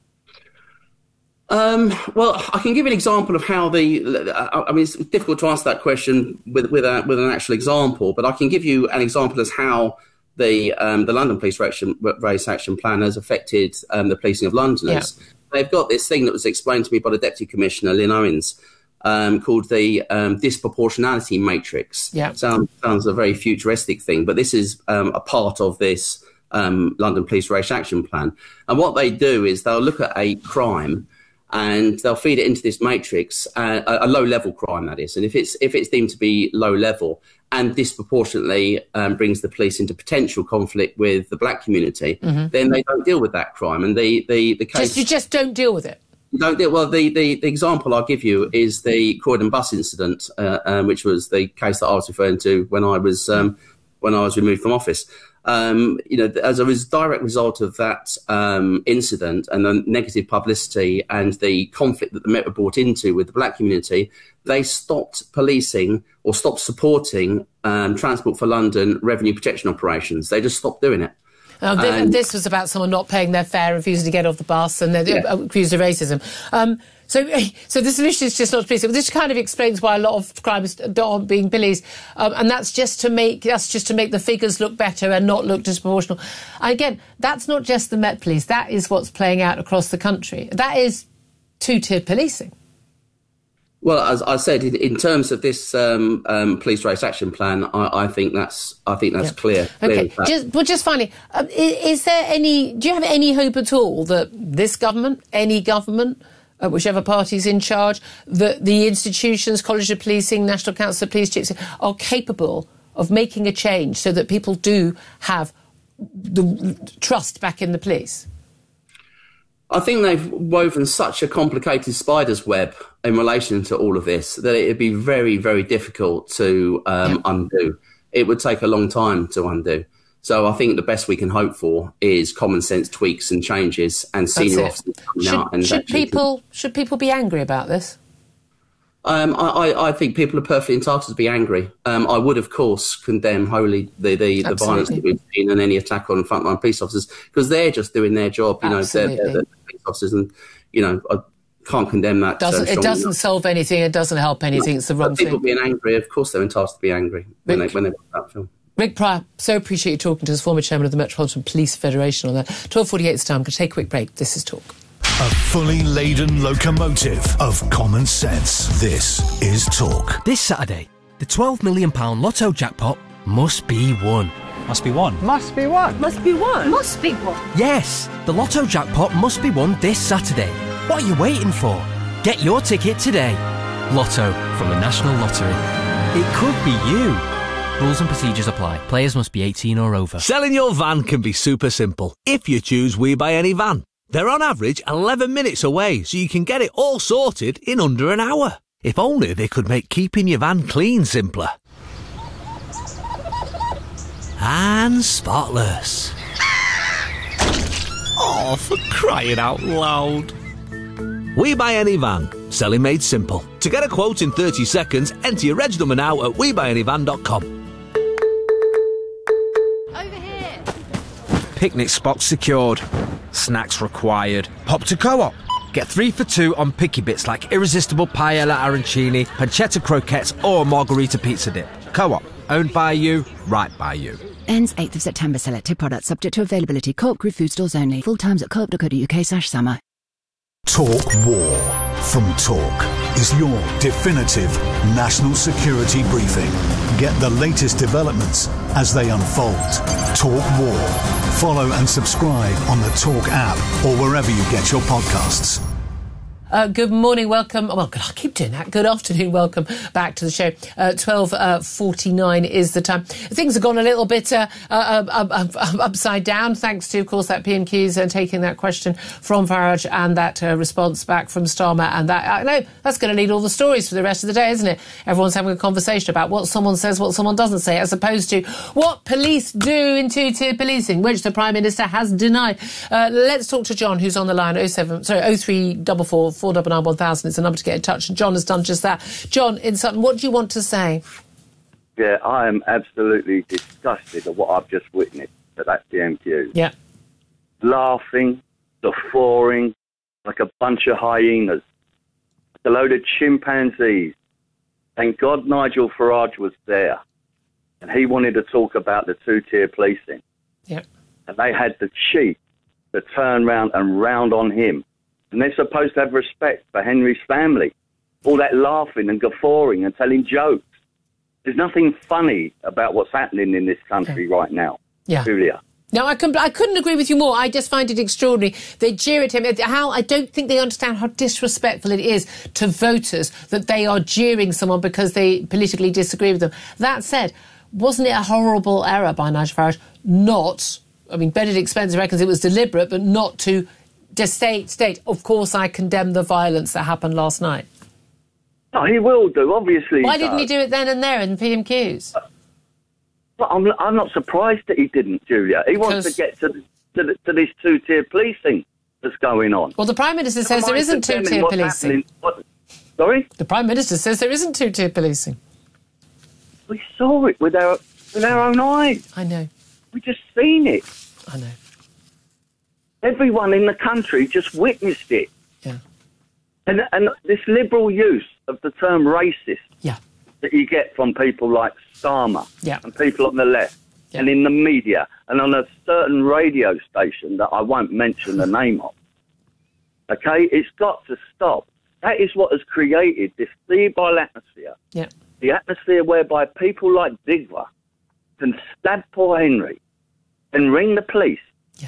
Um, well, I can give you an example of how the. I mean, it's difficult to answer that question with with, a, with an actual example, but I can give you an example as how the um, the London Police Race Action Plan has affected um, the policing of Londoners. Yeah. They've got this thing that was explained to me by the Deputy Commissioner, Lynn Owens, um, called the um, disproportionality matrix. Yeah. Sounds, sounds a very futuristic thing, but this is um, a part of this um, London Police Race Action Plan. And what they do is they'll look at a crime and they'll feed it into this matrix, uh, a, a low-level crime, that is. And if it's if it's deemed to be low-level and disproportionately um, brings the police into potential conflict with the black community, mm-hmm. then they don't deal with that crime. And the, the, the case... Just, you just don't deal with it? You don't deal... Well, the, the, the example I'll give you is the Croydon bus incident, uh, um, which was the case that I was referring to when I was um, when I was removed from office. Um, you know, as a res- direct result of that um, incident and the negative publicity and the conflict that the Met were brought into with the black community, they stopped policing or stopped supporting um, Transport for London revenue protection operations. They just stopped doing it. Uh, th- and this was about someone not paying their fare, refusing to get off the bus, and they're yeah. accused of racism. Um, so, so the solution is just not to police it. This kind of explains why a lot of crimes aren't being policed, um, and that's just to make that's just to make the figures look better and not look disproportional. And again, that's not just the Met Police. That is what's playing out across the country. That is two-tier policing. Well, as I said, in, in terms of this um, um, police race action plan, I, I think that's I think that's yeah. clear. clear okay. Just, well, just finally, um, is, is there any? Do you have any hope at all that this government, any government, uh, whichever party's in charge, that the institutions, College of Policing, National Council of Police Chiefs, are capable of making a change so that people do have the trust back in the police? I think they've woven such a complicated spider's web in relation to all of this that it'd be very, very difficult to um, yeah. undo. It would take a long time to undo. So I think the best we can hope for is common sense tweaks and changes and senior officers coming should, out. And should people should people be angry about this? Um, I, I think people are perfectly entitled to be angry. Um, I would, of course, condemn wholly the, the, the violence that we've seen and any attack on frontline police officers because they're just doing their job. You Absolutely. know, they're, they're, they're police officers, and you know, I can't condemn that. Doesn't, uh, it doesn't enough. solve anything. It doesn't help anything. No, it's the wrong people thing. People being angry, of course, they're entitled to be angry when Rick, they when they watch that film. Rick Pryor, so appreciate you talking to us, former chairman of the Metropolitan Police Federation on that. twelve forty-eight is time. I'm going to take a quick break. This is Talk. A fully laden locomotive of common sense. This is Talk. This Saturday, the twelve million pounds Lotto jackpot must be won. Must be won. Must be won. Must be won. Must be won. Yes, the Lotto jackpot must be won this Saturday. What are you waiting for? Get your ticket today. Lotto from the National Lottery. It could be you. Rules and procedures apply. Players must be eighteen or over. Selling your van can be super simple if you choose We Buy Any Van. They're on average eleven minutes away, so you can get it all sorted in under an hour. If only they could make keeping your van clean simpler. And spotless. Oh, for crying out loud. We Buy Any Van. Selling made simple. To get a quote in thirty seconds, enter your reg number now at we buy any van dot com. Picnic spots secured. Snacks required. Pop to Co-op. Get three for two on picky bits like irresistible paella arancini, pancetta croquettes or margarita pizza dip. Co-op. Owned by you, right by you. Ends eighth of September. Selected products subject to availability. Co-op Group food stores only. Full times at co op dot co dot uk slash summer. Talk War from Talk is your definitive national security briefing. Get the latest developments as they unfold. Talk War. Follow and subscribe on the Talk app or wherever you get your podcasts. Uh, good morning, welcome. Oh, well, I keep doing that. Good afternoon, welcome back to the show. Uh, twelve forty-nine is the time. Things have gone a little bit uh, uh, uh, uh, uh, upside down, thanks to, of course, that P M Q's and uh, taking that question from Farage and that uh, response back from Starmer. And that, I know, that's going to lead all the stories for the rest of the day, isn't it? Everyone's having a conversation about what someone says, what someone doesn't say, as opposed to what police do in two-tier policing, which the Prime Minister has denied. Uh, let's talk to John, who's on the line. oh seven, sorry, oh three four four four nine nine one thousand is the number to get in touch, and John has done just that. John, in Sutton, what do you want to say? Yeah, I am absolutely disgusted at what I've just witnessed at that P M Q. Yeah. Laughing, guffawing, like a bunch of hyenas. A load of chimpanzees. Thank God Nigel Farage was there, and he wanted to talk about the two-tier policing. Yeah. And they had the cheek to turn round and round on him. And they're supposed to have respect for Henry's family. All that laughing and guffawing and telling jokes. There's nothing funny about what's happening in this country yeah. right now, yeah. Julia. No, I, com- I couldn't agree with you more. I just find it extraordinary. They jeer at him. How I don't think they understand how disrespectful it is to voters that they are jeering someone because they politically disagree with them. That said, wasn't it a horrible error by Nigel Farage not... I mean, Benedict Spencer reckons it was deliberate, but not to... Just state, state, of course I condemn the violence that happened last night. Oh, he will do, obviously. Why he didn't does. he do it then and there in P M Qs? But I'm, I'm not surprised that he didn't, Julia. He because... wants to get to, to, the, to this two-tier policing that's going on. Well, the Prime Minister says there isn't two-tier policing. What, sorry? The Prime Minister says there isn't two-tier policing. We saw it with our, with our own eyes. I know. We just seen it. I know. Everyone in the country just witnessed it. Yeah. And and this liberal use of the term racist yeah. that you get from people like Starmer yeah. and people on the left yeah. and in the media and on a certain radio station that I won't mention the name of. Okay? It's got to stop. That is what has created this feeble atmosphere. Yeah. The atmosphere whereby people like Digwa can stab poor Henry and ring the police.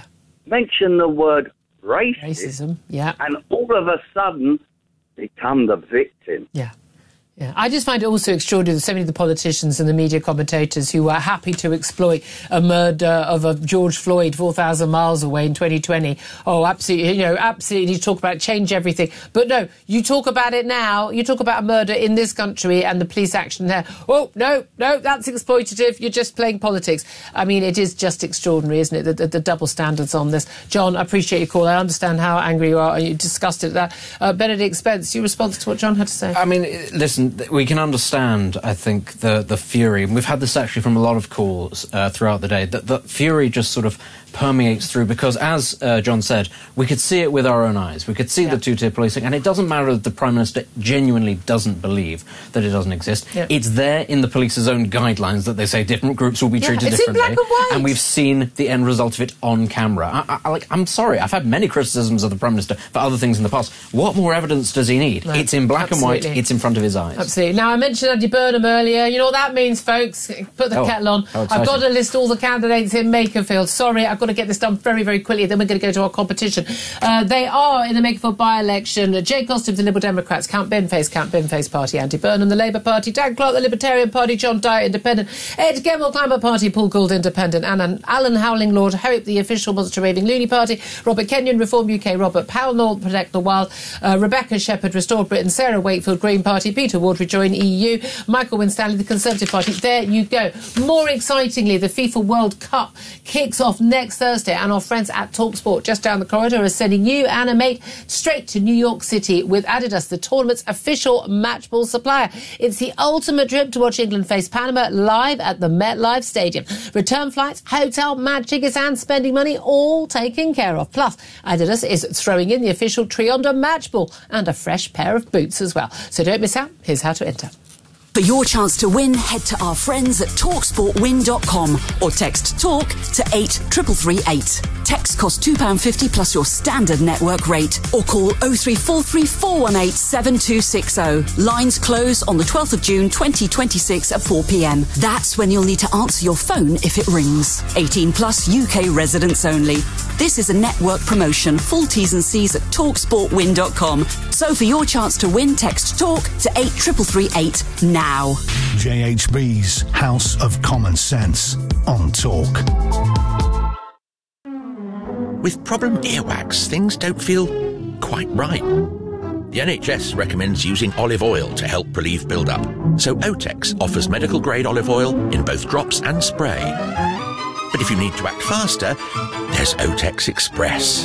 Mention the word racist, racism, yeah, and all of a sudden become the victim. Yeah. Yeah. I just find it also extraordinary that so many of the politicians and the media commentators who are happy to exploit a murder of a George Floyd four thousand miles away in twenty twenty. Oh, absolutely, you know, absolutely talk about it, change everything. But no, you talk about it now, you talk about a murder in this country and the police action there. Oh, no, no, that's exploitative. You're just playing politics. I mean, it is just extraordinary, isn't it, the, the, the double standards on this. John, I appreciate your call. I understand how angry you are. You discussed it at that. Uh, Benedict Spence, your response to what John had to say? I mean, listen, we can understand, I think, the, the fury. And we've had this actually from a lot of calls uh, throughout the day, that the fury just sort of permeates through because, as uh, John said, we could see it with our own eyes. We could see yeah. the two-tier policing, and it doesn't matter that the Prime Minister genuinely doesn't believe that it doesn't exist. Yeah. It's there in the police's own guidelines that they say different groups will be yeah, treated it's differently. In black and white. And we've seen the end result of it on camera. I, I, like, I'm sorry, I've had many criticisms of the Prime Minister for other things in the past. What more evidence does he need? No, it's in black absolutely. and white, it's in front of his eyes. Absolutely. Now, I mentioned Andy Burnham earlier. You know what that means, folks? Put the oh, kettle on. I've got to list all the candidates in Makerfield. Sorry, I've got to get this done very, very quickly. Then we're going to go to our competition. Uh, they are in the Makerfield by-election. Uh, Jay Costiff, the Liberal Democrats, Count Benface, Count Benface Party, Andy Burnham, the Labour Party, Dan Clark, the Libertarian Party, John Dyer, Independent, Ed Gemmell, Climate Party, Paul Gould, Independent, and Alan Howling, Lord Hope, the official Monster Raving Looney Party, Robert Kenyon, Reform U K, Robert Powell, Protect the Wild, uh, Rebecca Shepherd, Restore Britain, Sarah Wakefield, Green Party, Peter Ward, Rejoin E U, Michael Winstanley, the Conservative Party. There you go. More excitingly, the FIFA World Cup kicks off next Thursday, and our friends at TalkSport just down the corridor are sending you and a mate straight to New York City with Adidas, the tournament's official match ball supplier. It's the ultimate trip to watch England face Panama live at the MetLife Stadium. Return flights, hotel, match tickets and spending money all taken care of. Plus, Adidas is throwing in the official Trionda match ball and a fresh pair of boots as well. So don't miss out. Here's how to enter. For your chance to win, head to our friends at talk sport win dot com or text TALK to eight three three three eight. Text costs two pounds fifty plus your standard network rate, or call oh three four three four one eight seven two six oh. Lines close on the twelfth of June twenty twenty-six at four p m. That's when you'll need to answer your phone if it rings. eighteen plus U K residents only. This is a network promotion. Full T's and C's at talk sport win dot com. So for your chance to win, text TALK to eight three three three eight now. J H B's House of Common Sense on Talk. With problem earwax, things don't feel quite right. The N H S recommends using olive oil to help relieve build-up, so Otex offers medical-grade olive oil in both drops and spray. But if you need to act faster, there's Otex Express.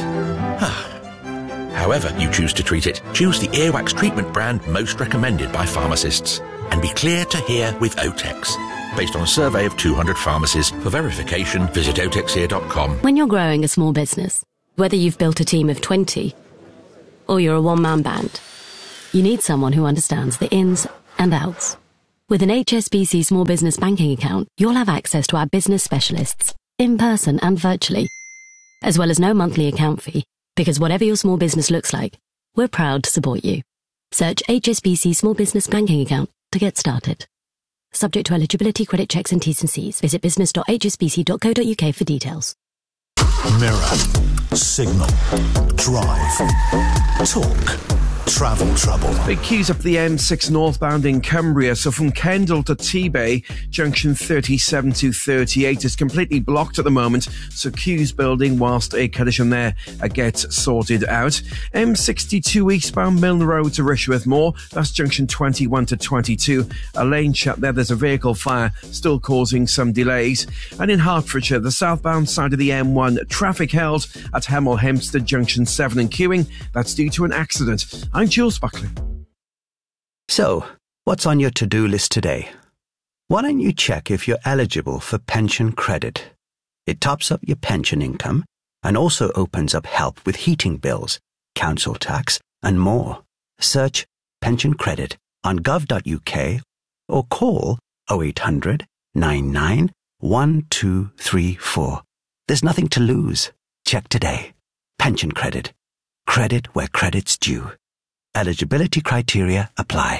However you choose to treat it, choose the earwax treatment brand most recommended by pharmacists. And be clear to hear with Otex. Based on a survey of two hundred pharmacies. For verification, visit otex ear dot com. When you're growing a small business, whether you've built a team of twenty or you're a one-man band, you need someone who understands the ins and outs. With an H S B C small business banking account, you'll have access to our business specialists, in person and virtually, as well as no monthly account fee, because whatever your small business looks like, we're proud to support you. Search H S B C Small Business Banking Account to get started. Subject to eligibility, credit checks and T's and C's. Visit business dot h s b c dot co dot u k for details. Mirror, Signal, Drive, Talk, Travel Trouble. Big queues up the M six northbound in Cumbria, so from Kendal to T-Bay, junction thirty-seven to thirty-eight is completely blocked at the moment, so queues building whilst a condition there uh, gets sorted out. M sixty-two eastbound Milne Road to Rishworth Moor, that's junction twenty-one to twenty-two. A lane shut there, there's a vehicle fire still causing some delays. And in Hertfordshire, the southbound side of the M one, traffic held at Hemel Hempstead junction seven and queuing. That's due to an accident. I'm Jules Buckley. So, what's on your to-do list today? Why don't you check if you're eligible for pension credit? It tops up your pension income and also opens up help with heating bills, council tax and more. Search pension credit on gov dot u k or call oh eight hundred, nine nine, one two three four. There's nothing to lose. Check today. Pension credit. Credit where credit's due. Eligibility criteria apply.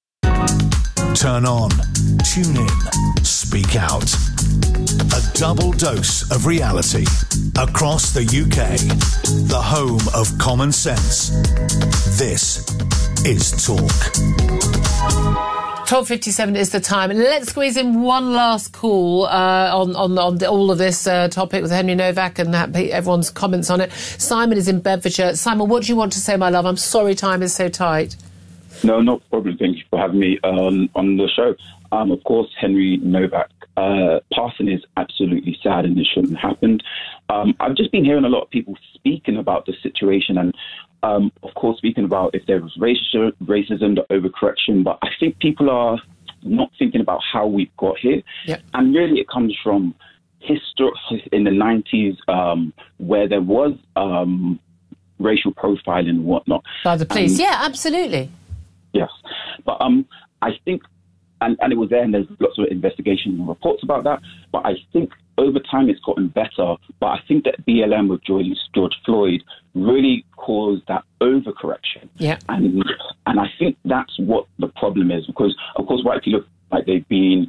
Turn on, tune in, speak out. A double dose of reality across the U K. The home of common sense. This is Talk. twelve fifty-seven is the time. And let's squeeze in one last call uh, on, on, on the, all of this uh, topic with Henry Novak and that, everyone's comments on it. Simon is in Bedfordshire. Simon, what do you want to say, my love? I'm sorry time is so tight. No, no problem. Thank you for having me on, on the show. Um, of course, Henry Novak uh, passing is absolutely sad and it shouldn't have happened. Um, I've just been hearing a lot of people speaking about the situation and Um, of course, speaking about if there was racism, racism, the overcorrection, but I think people are not thinking about how we've got here. Yep. And really it comes from history in the nineties um, where there was um, racial profiling and whatnot. By the police, and, yeah, absolutely. Yes. But um, I think, and, and it was there and there's lots of investigations and reports about that, but I think over time it's gotten better, but I think that B L M with George, George Floyd really caused that overcorrection. Yeah. And and I think that's what the problem is, because, of course, white people look like they've been,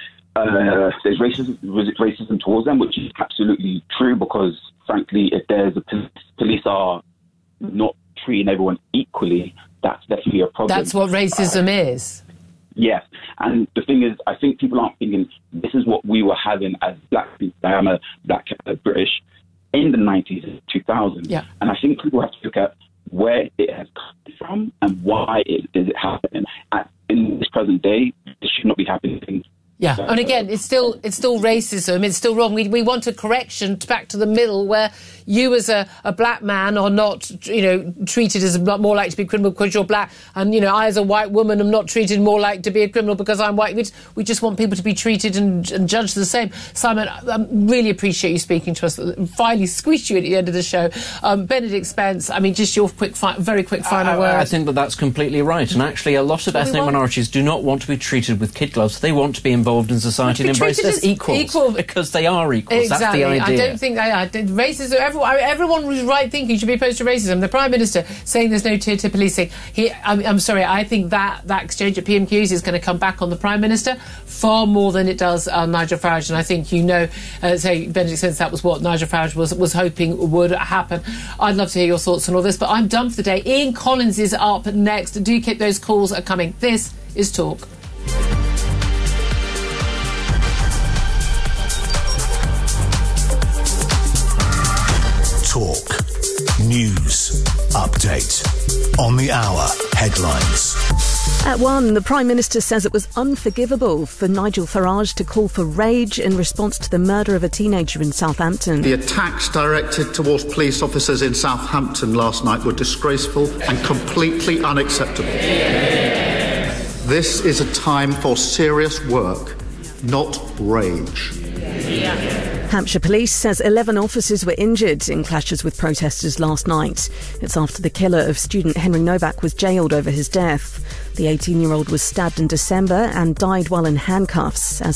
uh, there's racism, racism towards them, which is absolutely true, because, frankly, if there's a police, police are not treating everyone equally, that's definitely a problem. That's what racism uh, is. Yes, and the thing is, I think people aren't thinking this is what we were having as black people. I am a black uh, British in the nineties and two thousands. Yeah. And I think people have to look at where it has come from and why it is it happening. At, in this present day, this should not be happening. Yeah, and again, it's still it's still racism. It's still wrong. We we want a correction back to the middle, where you as a, a black man are not, you know, treated as more likely to be a criminal because you're black, and you know, I as a white woman am not treated more like to be a criminal because I'm white. We just, we just want people to be treated and, and judged the same. Simon, I, I really appreciate you speaking to us. Finally squeezed you at the end of the show. Um, Benedict Spence, I mean, just your quick, fi- very quick final I, word. I think that that's completely right. And actually, a lot of ethnic minorities do not want to be treated with kid gloves. They want to be involved involved in society Be and embraced treated as as equals. equal. Because they are equals. Exactly. That's the idea. I don't think they are. Racism, everyone, everyone who's right thinking should be opposed to racism. The Prime Minister saying there's no tier to policing. He, I'm, I'm sorry, I think that, that exchange at P M Qs is going to come back on the Prime Minister far more than it does on Nigel Farage. And I think, you know, uh, say, Benedict, since that was what Nigel Farage was, was hoping would happen. I'd love to hear your thoughts on all this, but I'm done for the day. Ian Collins is up next. Do keep those calls are coming. This is Talk. Talk. News. Update. On the hour. Headlines. At one, the Prime Minister says it was unforgivable for Nigel Farage to call for rage in response to the murder of a teenager in Southampton. The attacks directed towards police officers in Southampton last night were disgraceful and completely unacceptable. This is a time for serious work, not rage. Hampshire Police says eleven officers were injured in clashes with protesters last night. It's after the killer of student Henry Novak was jailed over his death. The eighteen-year-old was stabbed in December and died while in handcuffs as